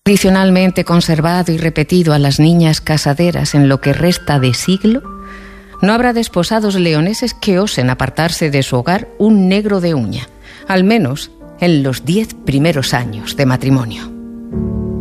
tradicionalmente conservado y repetido a las niñas casaderas en lo que resta de siglo, no habrá desposados leoneses que osen apartarse de su hogar un negro de uña, al menos en los 10 primeros años de matrimonio.